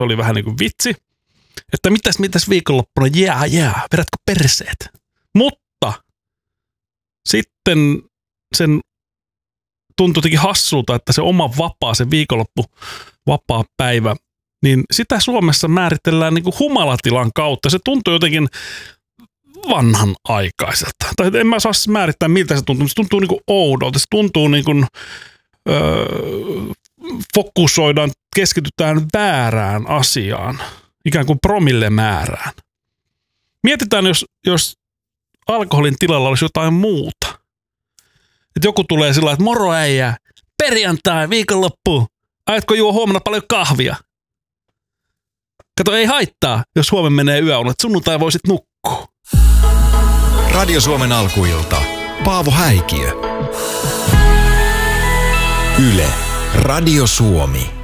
oli vähän niin kuin vitsi, että mitäs viikonloppuna, vedätkö perseet? Mutta sitten sen tuntui jotenkin hassulta, että se oma vapaa, se viikonloppu vapaa päivä, niin sitä Suomessa määritellään niin kuin humalatilan kautta. Se tuntuu jotenkin vanhanaikaiselta. Tai en mä saa määrittää, miltä se tuntuu. Se tuntuu niin kuin oudolta. Se tuntuu niin kuin fokusoidaan, keskitytään väärään asiaan. Ikään kuin promillemäärään. Mietitään, jos alkoholin tilalla olisi jotain muuta. Että joku tulee sillä lailla, että moro äijä, perjantai, viikonloppu, aiotko juo huomenna paljon kahvia? Kato, ei haittaa, jos huomenna menee yöunet, sunnuntai voisit nukkua. Radio Suomen alkuilta. Paavo Häikiö. Yle. Radio Suomi.